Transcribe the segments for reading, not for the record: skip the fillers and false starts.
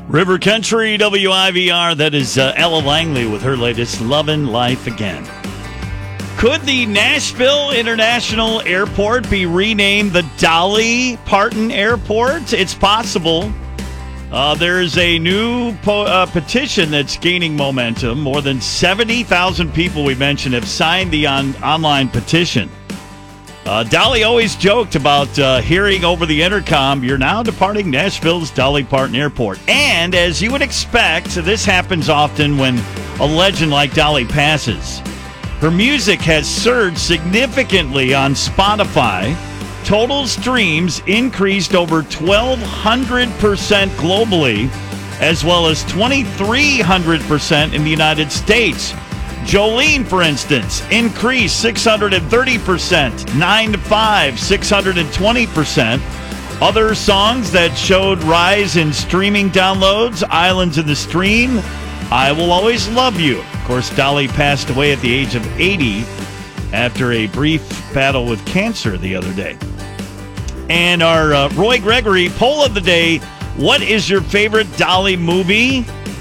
River Country, WIVR. That is Ella Langley with her latest Lovin' Life Again. Could the Nashville International Airport be renamed the Dolly Parton Airport? It's possible. There's a new petition that's gaining momentum. More than 70,000 people, we mentioned, have signed the online petition. Dolly always joked about hearing over the intercom, "You're now departing Nashville's Dolly Parton Airport." And as you would expect, this happens often when a legend like Dolly passes. Her music has surged significantly on Spotify. Total streams increased over 1,200% globally, as well as 2,300% in the United States. Jolene, for instance, increased 630%, 9 to 5, 620%. Other songs that showed rise in streaming downloads, Islands in the Stream, I Will Always Love You. Of course, Dolly passed away at the age of 80 after a brief battle with cancer the other day. And our Roy Gregory poll of the day, what is your favorite Dolly movie?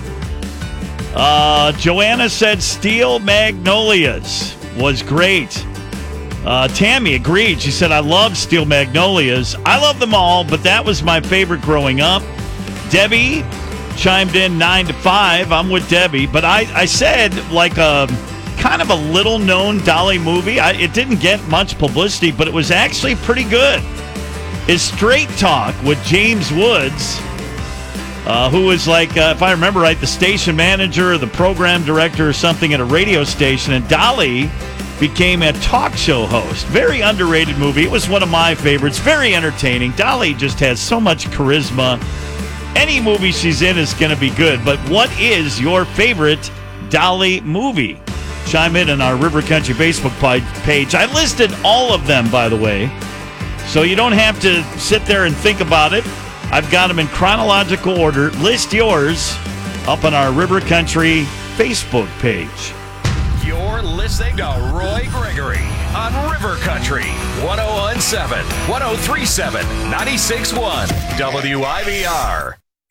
Joanna said Steel Magnolias was great. Tammy agreed. She said, I love Steel Magnolias. I love them all, but that was my favorite growing up. Debbie chimed in 9 to 5. I'm with Debbie. But I said, like a kind of a little-known Dolly movie. It didn't get much publicity, but it was actually pretty good. Is Straight Talk with James Woods, who was like, if I remember right, the station manager or the program director or something at a radio station, and Dolly became a talk show host. Very underrated movie. It was one of my favorites. Very entertaining. Dolly just has so much charisma. Any movie she's in is going to be good. But what is your favorite Dolly movie? Chime in on our River Country Facebook page. I listed all of them, by the way, so you don't have to sit there and think about it. I've got them in chronological order. List yours up on our River Country Facebook page. You're listening to Roy Gregory on River Country 101.7, 103.7, 96.1 WIVR.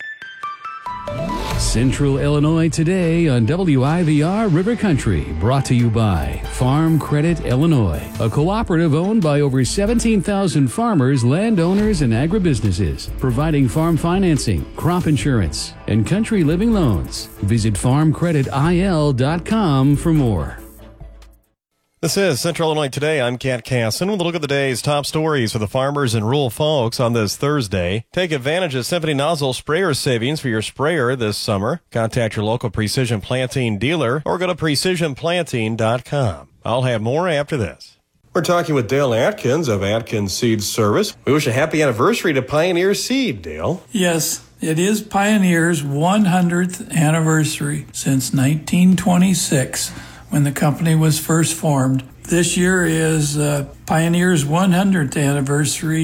Central Illinois today on WIVR River Country, brought to you by Farm Credit Illinois, a cooperative owned by over 17,000 farmers, landowners, and agribusinesses, providing farm financing, crop insurance, and country living loans. Visit farmcreditil.com for more. This is Central Illinois Today. I'm Kat Casson with a look at the day's top stories for the farmers and rural folks on this Thursday. Take advantage of Symphony Nozzle sprayer savings for your sprayer this summer. Contact your local Precision Planting dealer or go to precisionplanting.com. I'll have more after this. We're talking with Dale Atkins of Atkins Seed Service. We wish a happy anniversary to Pioneer Seed, Dale. Yes, it is Pioneer's 100th anniversary since 1926. When the company was first formed. This year is Pioneer's 100th anniversary.